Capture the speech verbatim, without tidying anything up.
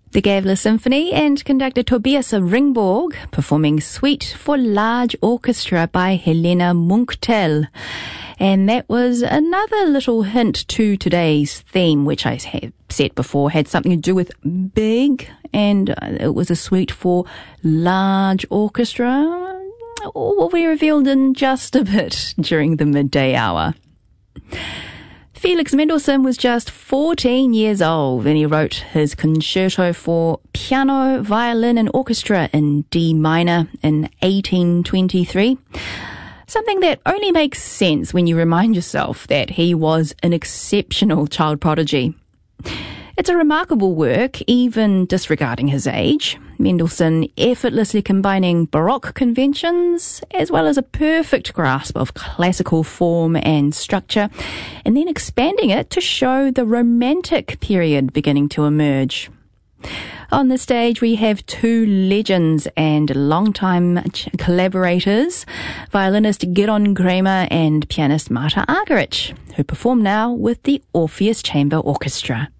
The Gävle Symphony and conductor Tobias Ringborg performing Suite for Large Orchestra by Helena Munktell. And that was another little hint to today's theme, which I have said before had something to do with big, and it was a suite for large orchestra. All will be revealed in just a bit during the midday hour. Felix Mendelssohn was just fourteen years old when he wrote his concerto for piano, violin and orchestra in D minor in eighteen twenty-three. Something that only makes sense when you remind yourself that he was an exceptional child prodigy. It's a remarkable work, even disregarding his age. Mendelssohn effortlessly combining Baroque conventions as well as a perfect grasp of classical form and structure, and then expanding it to show the Romantic period beginning to emerge. On the stage, we have two legends and longtime collaborators, violinist Giron Kramer and pianist Marta Argerich, who perform now with the Orpheus Chamber Orchestra.